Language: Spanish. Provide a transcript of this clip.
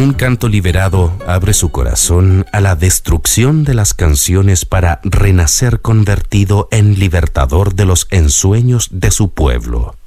un canto liberado abre su corazón a la destrucción de las canciones para renacer convertido en libertador de los ensueños de su pueblo.